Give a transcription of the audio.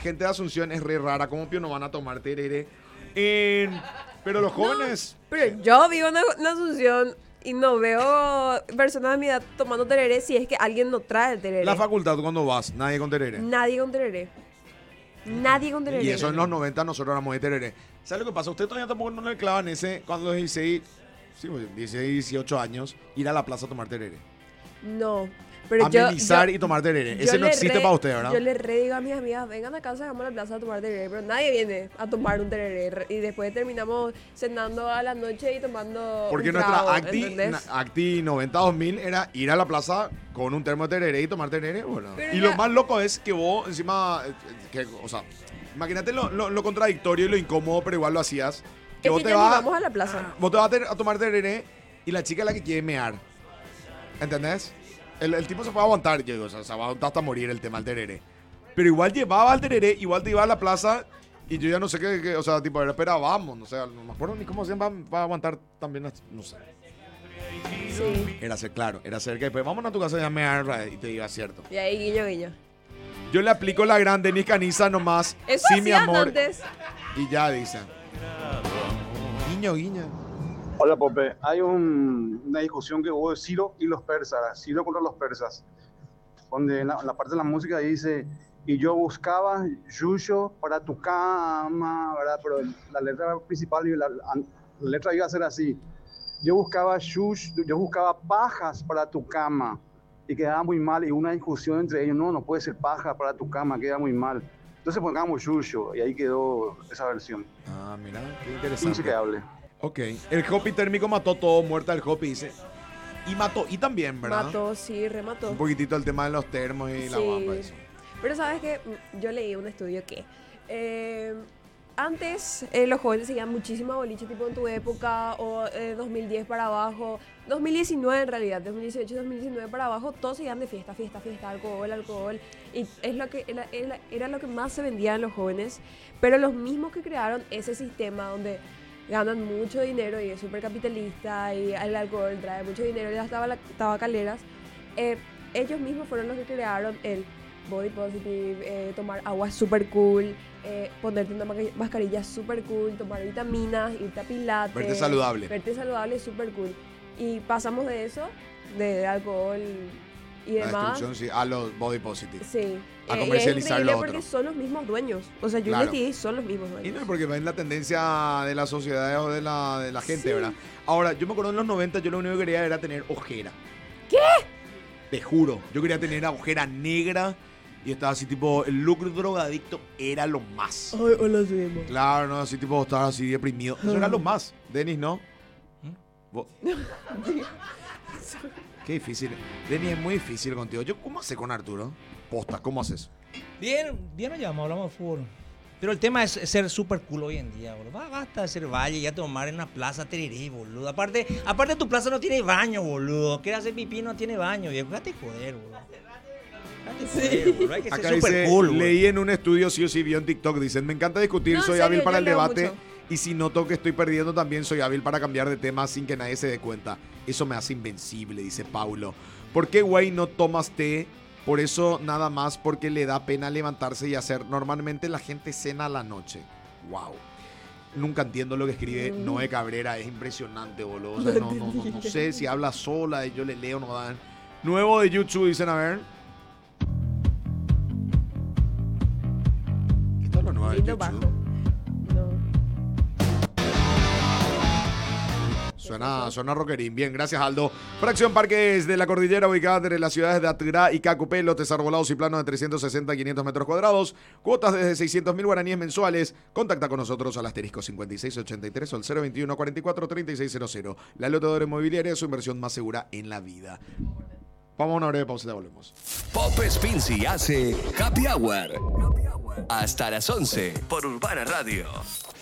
gente de Asunción es re rara, como que no van a tomar tereré. Pero los jóvenes... Pero yo vivo en Asunción y no veo personas de mi edad tomando tereré si es que alguien no trae el tereré. La facultad cuando vas, nadie con tereré. Nadie con tereré. Nadie con tereré. Y eso en los 90 nosotros éramos de tereré. ¿Sabe lo que pasa? Usted todavía tampoco no le clavan ese, cuando los 16, 18 años, ir a la plaza a tomar tereré. No. Pero yo y tomar tereré. Ese no existe para usted, ¿verdad? Yo le digo a mis amigas, vengan a casa, vamos a la plaza a tomar tereré. Pero nadie viene a tomar un tereré. Y después terminamos cenando a la noche y tomando porque un nuestra trago, Acti 90-2000 era ir a la plaza con un termo de tereré y tomar tereré. Bueno. Y ya... lo más loco es que vos encima, o sea, imagínate lo contradictorio y lo incómodo, pero igual lo hacías. Que vos te vas, vamos a la plaza. Vos te vas a tomar tereré y la chica es la que quiere mear. ¿Entendés? El tipo se puede aguantar, o sea, se va a aguantar hasta morir el tema del tereré. Pero igual llevaba al tereré, igual te iba a la plaza y yo ya no sé qué o sea, tipo, espera, vamos, no sé, no me acuerdo ni cómo se va a aguantar también, no sé. Sí. Era ser que después, vámonos a tu casa y a mear, y te iba cierto. Y ahí guiño. Yo le aplico la gran Denis Caniza nomás, eso sí, mi amor. Antes. Y ya dicen. Guiño. Hola, Pope. Hay una discusión que hubo de Ciro y los persas, Ciro contra los persas, donde en la parte de la música dice, y yo buscaba yuyo para tu cama, ¿verdad? Pero la letra principal y la letra iba a ser así, yo buscaba pajas para tu cama, y quedaba muy mal, y una discusión entre ellos, no puede ser paja para tu cama, queda muy mal. Entonces pongamos yuyo, y ahí quedó esa versión. Ah, mira, qué interesante. Inchequeable. Ok, el hopi térmico mató todo, muerta el hopi, dice. Y mató, y también, ¿verdad? Mató, sí, remató. Un poquitito el tema de los termos y la guapa, eso. Pero sabes que yo leí un estudio que antes los jóvenes seguían muchísimo a boliche, tipo en tu época, o 2010 para abajo, 2019 en realidad, 2018, 2019 para abajo, todos seguían de fiesta, alcohol, y es lo que era lo que más se vendía a los jóvenes, pero los mismos que crearon ese sistema donde ganan mucho dinero y es súper capitalista y el alcohol trae mucho dinero y las tabacaleras, ellos mismos fueron los que crearon el body positive, tomar agua súper cool, ponerte una mascarilla súper cool, tomar vitaminas, irte a pilates. Verte saludable. Verte saludable, súper cool. Y pasamos de eso, de alcohol y demás. Sí, a los body positive. Sí. A comercializar lo otro. Porque son los mismos dueños. O sea, yo investigué y son los mismos dueños. Y no, porque ven la tendencia de la sociedad o de la gente, ¿verdad? Ahora, yo me acuerdo en los 90, yo lo único que quería era tener ojera. ¿Qué? Te juro, yo quería tener ojera negra y estaba así tipo, el look drogadicto era lo más. Ay, hola, subimos. Claro, no, así tipo, estaba así deprimido. Eso era lo más. Denis, ¿no? Qué difícil. Denis, es muy difícil contigo. ¿Cómo haces con Arturo? Posta, ¿cómo haces? Bien nos llamamos, hablamos de fútbol. Pero el tema es ser súper cool hoy en día, boludo. Basta de ser valle y ya tomar en una plaza tereré, boludo. Aparte tu plaza no tiene baño, boludo. Quieres hacer pipí, no tiene baño, viejo. Déjate joder, boludo. Boludo. Hay que ser súper cool, boludo. Leí en un estudio, sí o sí, vio en TikTok, dicen, me encanta discutir, soy hábil para el debate. Mucho. Y si noto que estoy perdiendo, también soy hábil para cambiar de tema sin que nadie se dé cuenta. Eso me hace invencible, dice Paulo. ¿Por qué, güey, no tomas té? Por eso nada más, porque le da pena levantarse y hacer. Normalmente la gente cena a la noche. Wow. Nunca entiendo lo que escribe Noé Cabrera. Es impresionante, boludo. O sea, no sé si habla sola, yo le leo, no dan. Nuevo de YouTube, dicen, a ver. Esto es lo nuevo de YouTube. Bajo. Suena rockerín. Bien, gracias, Aldo. Fracción Parques de la Cordillera, ubicada entre las ciudades de Atrá y Cacupé, lotes arbolados y planos de 360 a 500 metros cuadrados. Cuotas desde 600.000 guaraníes mensuales. Contacta con nosotros al asterisco 5683 o al 021 44 3600. La Loteadora Inmobiliaria, su inversión más segura en la vida. Vamos a una breve pausa y ya volvemos. Pop Spincy hace Happy Hour. Hasta las 11 por Urbana Radio.